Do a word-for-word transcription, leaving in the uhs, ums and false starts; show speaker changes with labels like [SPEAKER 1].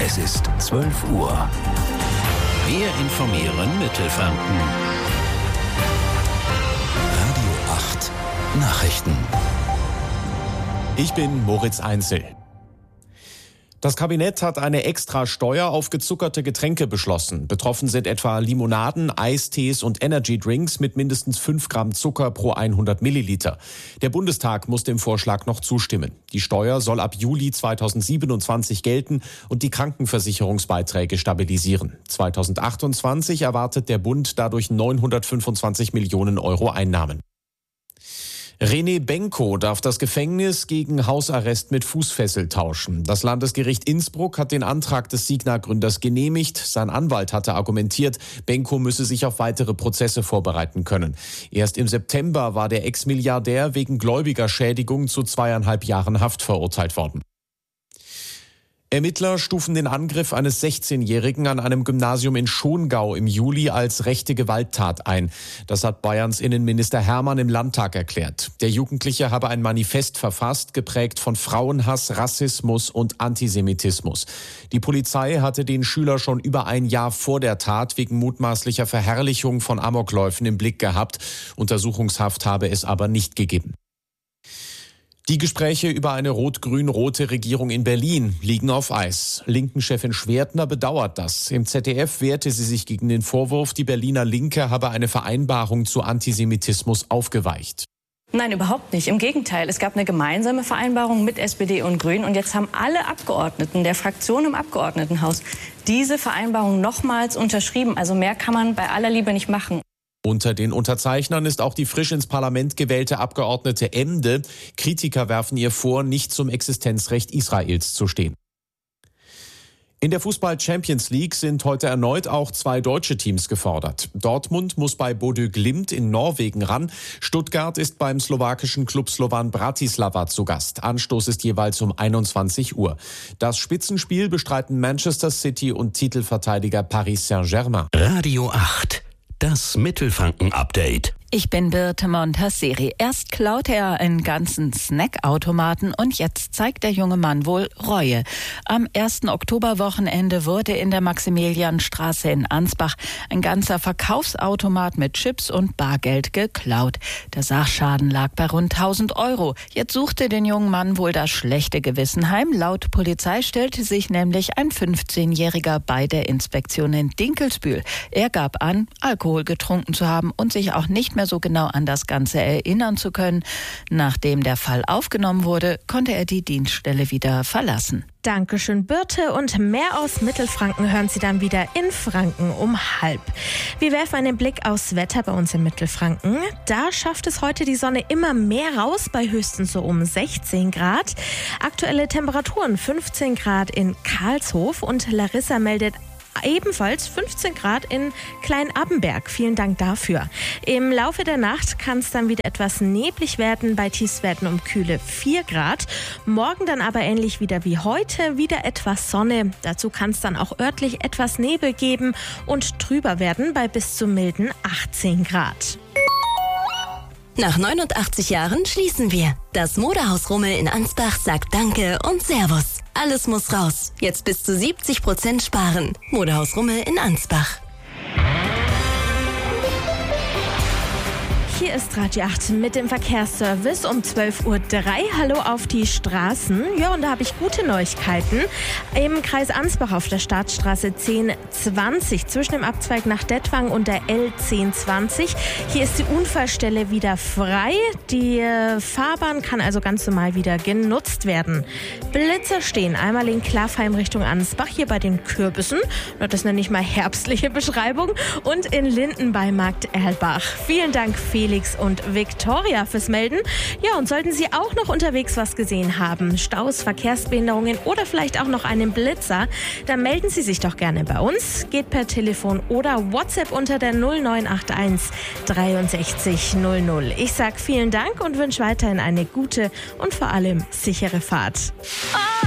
[SPEAKER 1] Es ist zwölf Uhr. Wir informieren Mittelfranken. Radio acht Nachrichten.
[SPEAKER 2] Ich bin Moritz Einzel. Das Kabinett hat eine Extrasteuer auf gezuckerte Getränke beschlossen. Betroffen sind etwa Limonaden, Eistees und Energydrinks mit mindestens fünf Gramm Zucker pro hundert Milliliter. Der Bundestag muss dem Vorschlag noch zustimmen. Die Steuer soll ab Juli zweitausendsiebenundzwanzig gelten und die Krankenversicherungsbeiträge stabilisieren. zweitausendachtundzwanzig erwartet der Bund dadurch neunhundertfünfundzwanzig Millionen Euro Einnahmen. René Benko darf das Gefängnis gegen Hausarrest mit Fußfessel tauschen. Das Landesgericht Innsbruck hat den Antrag des Signa-Gründers genehmigt. Sein Anwalt hatte argumentiert, Benko müsse sich auf weitere Prozesse vorbereiten können. Erst im September war der Ex-Milliardär wegen Gläubigerschädigung zu zweieinhalb Jahren Haft verurteilt worden. Ermittler stufen den Angriff eines sechzehnjährigen an einem Gymnasium in Schongau im Juli als rechte Gewalttat ein. Das hat Bayerns Innenminister Hermann im Landtag erklärt. Der Jugendliche habe ein Manifest verfasst, geprägt von Frauenhass, Rassismus und Antisemitismus. Die Polizei hatte den Schüler schon über ein Jahr vor der Tat wegen mutmaßlicher Verherrlichung von Amokläufen im Blick gehabt. Untersuchungshaft habe es aber nicht gegeben. Die Gespräche über eine rot-grün-rote Regierung in Berlin liegen auf Eis. Linken-Chefin Schwertner bedauert das. Im Z D F wehrte sie sich gegen den Vorwurf, die Berliner Linke habe eine Vereinbarung zu Antisemitismus aufgeweicht.
[SPEAKER 3] Nein, überhaupt nicht. Im Gegenteil. Es gab eine gemeinsame Vereinbarung mit S P D und Grünen. Und jetzt haben alle Abgeordneten der Fraktion im Abgeordnetenhaus diese Vereinbarung nochmals unterschrieben. Also mehr kann man bei aller Liebe nicht machen.
[SPEAKER 2] Unter den Unterzeichnern ist auch die frisch ins Parlament gewählte Abgeordnete Emde. Kritiker werfen ihr vor, nicht zum Existenzrecht Israels zu stehen. In der Fußball-Champions League sind heute erneut auch zwei deutsche Teams gefordert. Dortmund muss bei Bodø Glimt in Norwegen ran. Stuttgart ist beim slowakischen Klub Slovan Bratislava zu Gast. Anstoß ist jeweils um einundzwanzig Uhr. Das Spitzenspiel bestreiten Manchester City und Titelverteidiger Paris Saint-Germain.
[SPEAKER 1] Radio acht. Das Mittelfranken-Update.
[SPEAKER 4] Ich bin Birte Montasseri. Erst klaute er einen ganzen Snackautomaten und jetzt zeigt der junge Mann wohl Reue. Am ersten Oktoberwochenende wurde in der Maximilianstraße in Ansbach ein ganzer Verkaufsautomat mit Chips und Bargeld geklaut. Der Sachschaden lag bei rund tausend Euro. Jetzt suchte den jungen Mann wohl das schlechte Gewissen heim. Laut Polizei stellte sich nämlich ein fünfzehnjähriger bei der Inspektion in Dinkelsbühl. Er gab an, Alkohol getrunken zu haben und sich auch nicht mehr so genau an das Ganze erinnern zu können. Nachdem der Fall aufgenommen wurde, konnte er die Dienststelle wieder verlassen.
[SPEAKER 5] Dankeschön, Birte. Und mehr aus Mittelfranken hören Sie dann wieder in Franken um halb. Wir werfen einen Blick aufs Wetter bei uns in Mittelfranken. Da schafft es heute die Sonne immer mehr raus, bei höchstens so um sechzehn Grad. Aktuelle Temperaturen fünfzehn Grad in Karlshof und Larissa meldet ebenfalls fünfzehn Grad in Kleinabbenberg. Vielen Dank dafür. Im Laufe der Nacht kann es dann wieder etwas neblig werden, bei Tiefstwerten um kühle vier Grad. Morgen dann aber ähnlich wieder wie heute, wieder etwas Sonne. Dazu kann es dann auch örtlich etwas Nebel geben und trüber werden bei bis zu milden achtzehn Grad.
[SPEAKER 6] Nach neunundachtzig Jahren schließen wir. Das Modehaus Rummel in Ansbach sagt Danke und Servus. Alles muss raus. Jetzt bis zu siebzig Prozent sparen. Modehaus Rummel in Ansbach.
[SPEAKER 5] Hier ist Radio acht mit dem Verkehrsservice um zwölf Uhr drei. Hallo auf die Straßen. Ja, und da habe ich gute Neuigkeiten. Im Kreis Ansbach auf der Staatsstraße zehn zwanzig zwischen dem Abzweig nach Dettwang und der L zehn zwanzig. Hier ist die Unfallstelle wieder frei. Die äh, Fahrbahn kann also ganz normal wieder genutzt werden. Blitzer stehen einmal in Klafheim Richtung Ansbach, hier bei den Kürbissen. Das nenne ich mal herbstliche Beschreibung. Und in Linden bei Markt Erlbach. Vielen Dank, Felix und Viktoria, fürs Melden. Ja, und sollten Sie auch noch unterwegs was gesehen haben, Staus, Verkehrsbehinderungen oder vielleicht auch noch einen Blitzer, dann melden Sie sich doch gerne bei uns. Geht per Telefon oder WhatsApp unter der null neun acht eins dreiundsechzig null null. Ich sage vielen Dank und wünsche weiterhin eine gute und vor allem sichere Fahrt.